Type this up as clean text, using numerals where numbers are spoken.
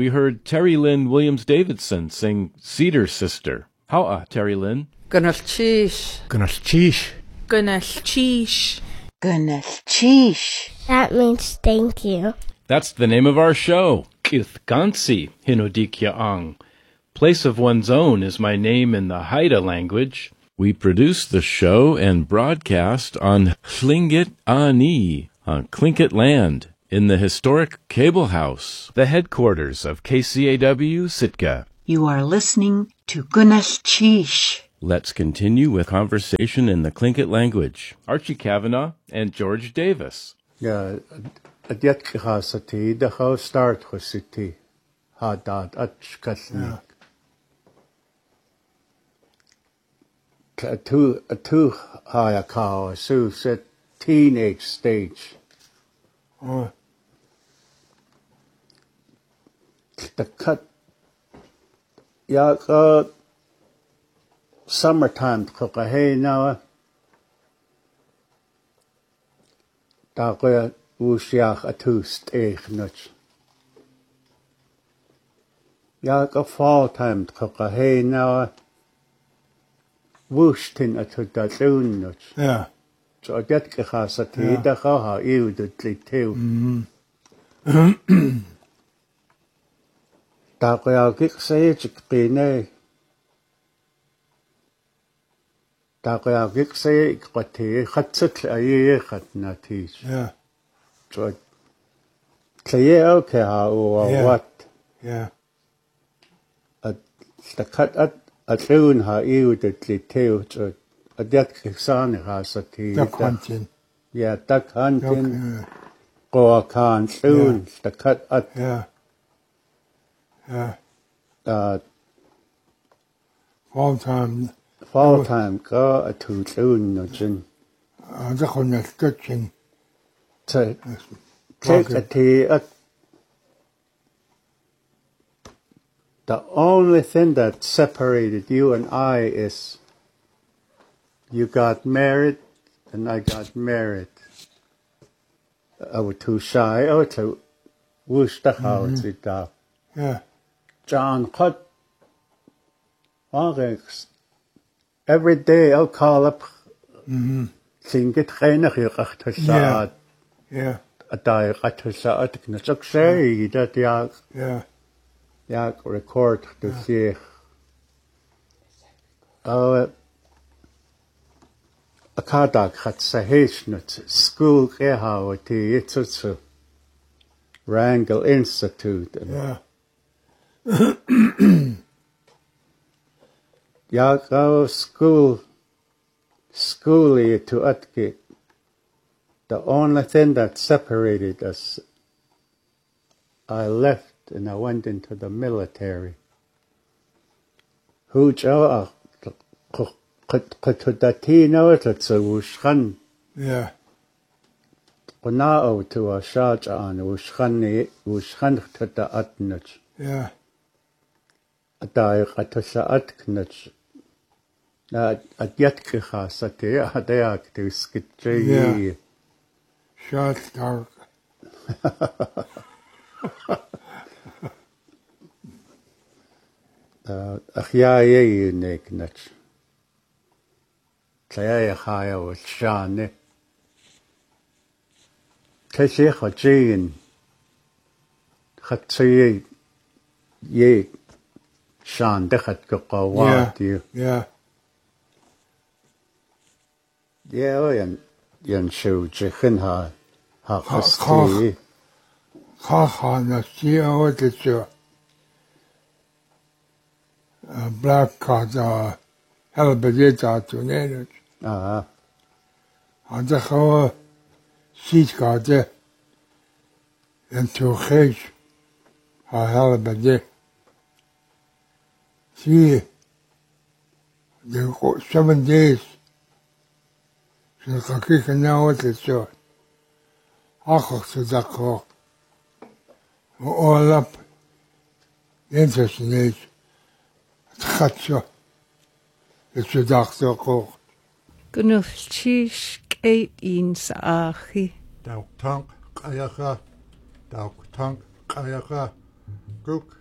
we heard Terry Lynn Williams-Davidson sing Cedar Sister. How Terry Lynn? Gunalchish. Gunalchish. Gunalchish. Gunalchish. That means thank you. That's the name of our show. Ithgansi Hinodikyaang. Place of one's own is my name in the Haida language. We produce the show and broadcast on Tlingit Ani, on Tlingit land, in the historic Cable House, the headquarters of KCAW Sitka. You are listening to Gunalchish. Let's continue with conversation in the Tlingit language. Archie Kavanagh and George Davis. Yeah, adiat khasati the how start khositi hadat atchkatni. Two higher cow, so said teenage stage. Oh. The cut, yeah, summertime, cook a hay now. Dagoya ushiach a two stage nuts. Yeah, fall time, cook a hay now. Woostin at the doon. Yeah. So I get Khasati, the Haha, you the too. Dagoya gig sage pine. Dagoya gig say, but he had such a year at Natis. Yeah. So clear okay, or what? Yeah. At the cut at Loon, how you the too. So a dead Kisan Khasati. Duck hunting. Yeah, duck hunting. Go a can soon, the cut at. Yeah. Yeah. Fall time. Fall time, go a two soon, no gin. The corner stretching. So, take a tea at. The only thing that separated you and I is you got married and I got married. I was too shy. I was too wish the house with that. Yeah. John cut. Every day I'll call up. Think it geen Yeah. Yeah. A day at the saat. Ik say that Yeah. ja record the see. A kadak had saheshnut school gehouden it's a Wrangell Institute. Yeah. Ja, go schoolie to Utki. The only thing that separated us, I left and I went into the military. Hujo Katudatino to Wushkan. Yeah. Onao to a shaj on Wushkan to the Atnach. Yeah. A die Katusa Atnach. A Yetkiha Sati, a deak to skitri. Yeah. Shot dark. Achyaye neknach. Tlaya Haya was Shane. Kashi Hajin Hatsi Ye Shan Dechat Gokawat you. Yeah. Yeah, yan show Jichin ha Hasti. Ha na see what it's black card Helbedita to Ned. Ah. And the whole seat card there. And to Hedge Helbedit. See, they got 7 days. So I can now what it's short. I got to that call. All up. Interesting age. Katja. It's a doctor call. Gunalchish Kate in Saachi. Dauk tank kayaka. Dauk tank kayaka. Guk.